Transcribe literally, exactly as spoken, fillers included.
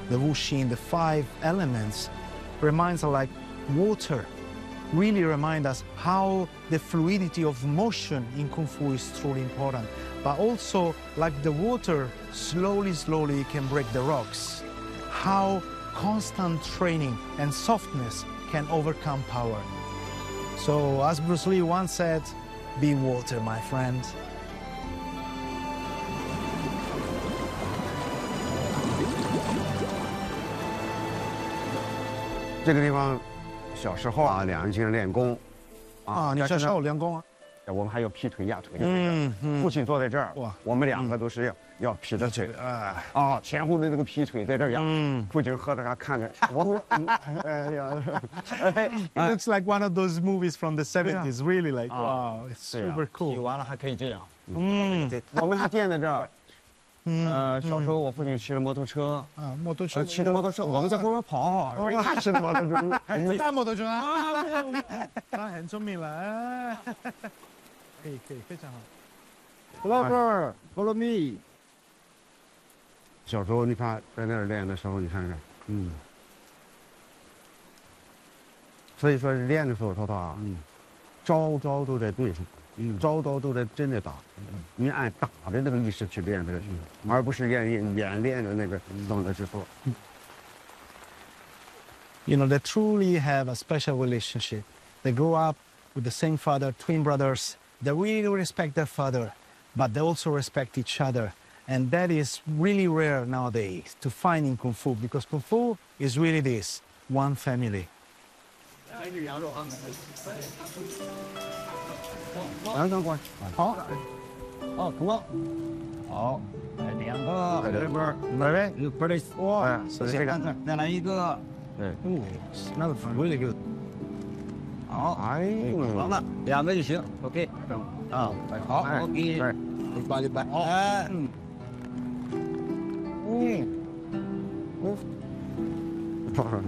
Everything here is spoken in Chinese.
the Wushin, the five elements, reminds us like water. Really remind us how the fluidity of motion in Kung Fu is truly important. But also, like the water, slowly, slowly can break the rocks. How constant training and softness can overcome power. So, as Bruce Lee once said, be water, my friend. 这个地方，小时候啊，两人经常练功。 啊，你小时候练功啊？ 我们还要劈腿压腿。 嗯嗯。 父亲坐在这儿， 哇， 我们两个都是要要劈着腿。 哎。 啊，前后的那个劈腿在这儿压。 嗯。 父亲喝着啥看着，我哎呀， It looks like one of those movies from the seventies. Really, like wow, it's super 劈 cool. 完了还可以这样。 嗯。 我们还垫在这儿。 嗯， 呃，小时候我父亲骑着摩托车， 啊，摩托车， 骑着摩托车，我们在后面跑，他骑着摩托车， 你带摩托车啊？他很聪明了，哎，可以可以，非常好。 Follow follow me。小时候你看在那儿练的时候，你看看，嗯，所以说练的时候，涛涛啊，嗯，招招都在对上。 招招都在真的打，你按打的那个意识去练这个，而不是练演演练的那个等的之后。 You know, they truly have a special relationship. They grow up with the same father, twin brothers. They really respect their father, but they also respect each other. And that is really rare nowadays to find in Kung Fu, because Kung Fu is really this, one family. 两个过来，好，哦，come on，好，两个，这边，那边，有边的，哇，是这个，再来一个，对，嗯，那个很贵的个，好，哎，好了，两个就行 ，OK，啊，好 ，OK， 对，一百一百，哎，嗯，嗯，嗯。